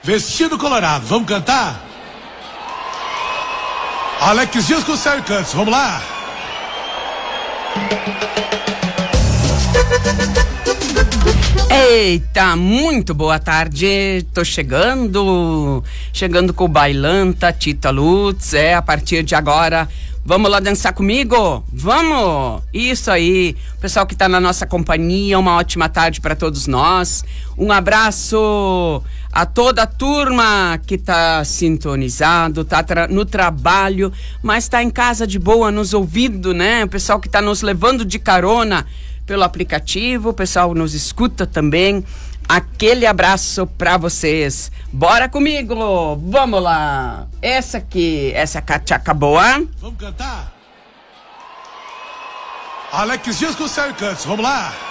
Vestido Colorado, vamos cantar? Alex Dias com o Sérgio Cantos, vamos lá? Eita, muito boa tarde, tô chegando com o Bailanta, Tita Lutz, a partir de agora, vamos lá dançar comigo? Vamos! Isso aí, pessoal que tá na nossa companhia, uma ótima tarde para todos nós, um abraço a toda a turma que tá sintonizado, tá no trabalho, mas tá em casa de boa, nos ouvindo, né? O pessoal que tá nos levando de carona pelo aplicativo, o pessoal nos escuta também. Aquele abraço pra vocês. Bora comigo, vamos lá. Essa cachaca boa. Vamos cantar? Alex Dias com o Sérgio Cantos, vamos lá?